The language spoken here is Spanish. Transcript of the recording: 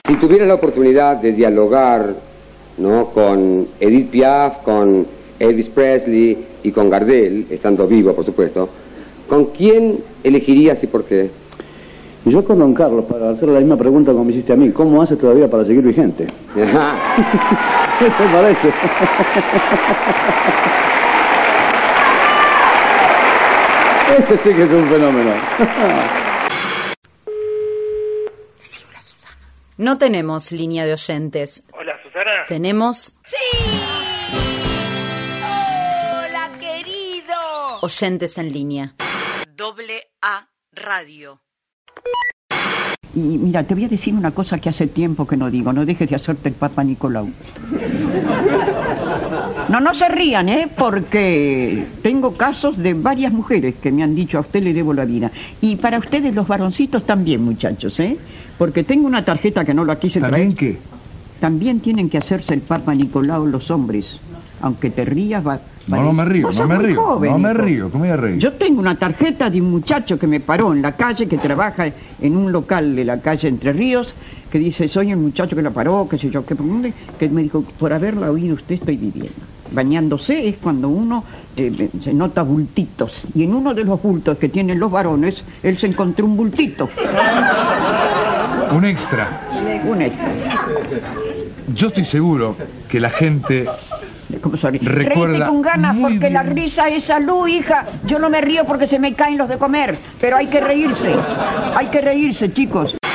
Si tuvieras la oportunidad de dialogar, ¿no?, con Edith Piaf, con Elvis Presley y con Gardel, estando vivo, por supuesto, ¿con quién elegirías y por qué? Yo con don Carlos, para hacer la misma pregunta como me hiciste a mí. ¿Cómo hace todavía para seguir vigente? ¿Qué te parece? Ese sí que es un fenómeno. No tenemos línea de oyentes. Hola, Susana. Tenemos... ¡Sí! ¡Hola, querido! oyentes en línea. AA Radio. Y mira, te voy a decir una cosa que hace tiempo que no digo. No dejes de hacerte el Papa Nicolau. No se rían, porque tengo casos de varias mujeres que me han dicho: a usted le debo la vida. Y para ustedes los varoncitos también, muchachos, porque tengo una tarjeta que no la quise traer. ¿También qué? También tienen que hacerse el Papa Nicolau los hombres. Aunque te rías, No me río, no me río, ¿cómo voy a reír? Yo tengo una tarjeta de un muchacho que me paró en la calle, que trabaja en un local de la calle Entre Ríos, que dice: soy el muchacho que la paró, qué sé yo, que me dijo: por haberla oído usted estoy viviendo. Bañándose es cuando uno se nota bultitos, y en uno de los bultos que tienen los varones, él se encontró un bultito. Un extra. Un extra. Yo estoy seguro que la gente... ¿Cómo se ríe? Recuerda Reíte con ganas, muy porque bien. la risa es salud, hija. Yo no me río porque se me caen los de comer, pero hay que reírse, chicos.